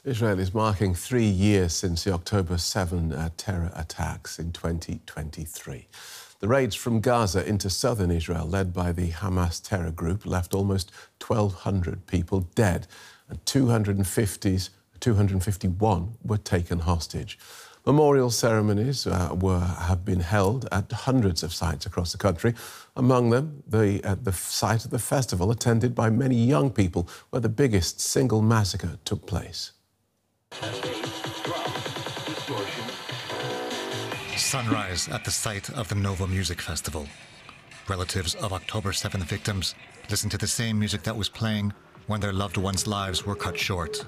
Israel is marking 3 years since the October 7 terror attacks in 2023. The raids from Gaza into southern Israel, led by the Hamas terror group, left almost 1,200 people dead and 251 were taken hostage. Memorial ceremonies have been held at hundreds of sites across the country. Among them, the site of the festival, attended by many young people, where the biggest single massacre took place. Sunrise at the site of the Nova Music Festival. Relatives of October 7th victims listen to the same music that was playing when their loved ones' lives were cut short.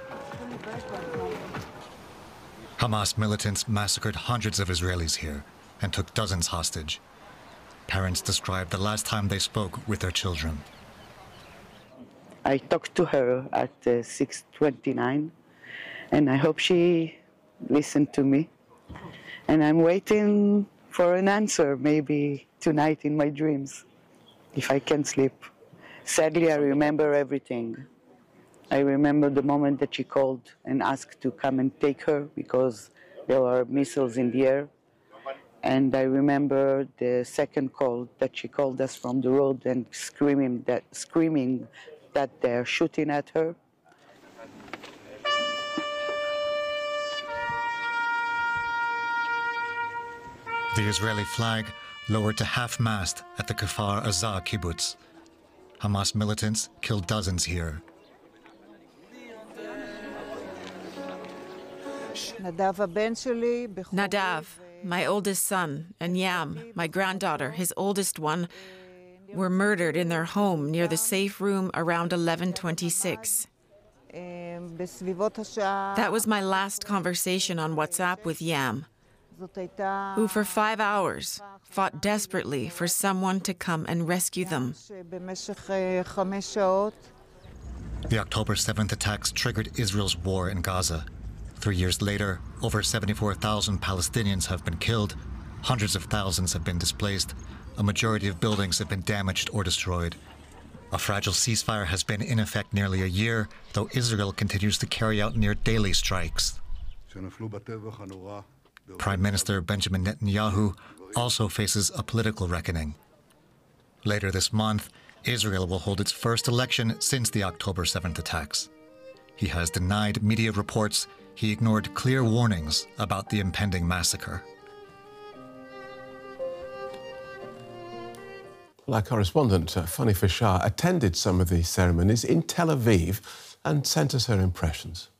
Hamas militants massacred hundreds of Israelis here and took dozens hostage. Parents described the last time they spoke with their children. I talked to her at 6:29, and I hope she listened to me. And I'm waiting for an answer, maybe tonight in my dreams, if I can sleep. Sadly, I remember everything. I remember the moment that she called and asked to come and take her because there were missiles in the air. And I remember the second call that she called us from the road and screaming that they're shooting at her. The Israeli flag lowered to half-mast at the Kfar Aza kibbutz. Hamas militants killed dozens here. Nadav, my oldest son, and Yam, my granddaughter, his oldest one, were murdered in their home near the safe room around 11:26. That was my last conversation on WhatsApp with Yam, who for 5 hours fought desperately for someone to come and rescue them. The October 7th attacks triggered Israel's war in Gaza. 3 years later, over 74,000 Palestinians have been killed, hundreds of thousands have been displaced, a majority of buildings have been damaged or destroyed. A fragile ceasefire has been in effect nearly a year, though Israel continues to carry out near daily strikes. Prime Minister Benjamin Netanyahu also faces a political reckoning. Later this month, Israel will hold its first election since the October 7th attacks. He has denied media reports. He ignored clear warnings about the impending massacre. Well, our correspondent, Fanny Fishar, attended some of these ceremonies in Tel Aviv and sent us her impressions.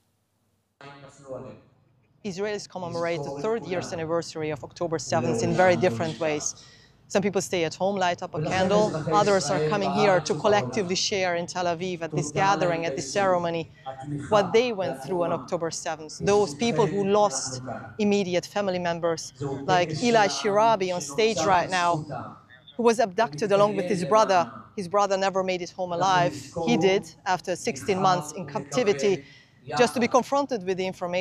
Israelis commemorate the 3rd year's anniversary of October 7th in very different ways. Some people stay at home, light up a candle. Others are coming here to collectively share in Tel Aviv at this gathering, at this ceremony, what they went through on October 7th. Those people who lost immediate family members, like Eli Shirabi on stage right now, who was abducted along with his brother. His brother never made it home alive. He did after 16 months in captivity, just to be confronted with the information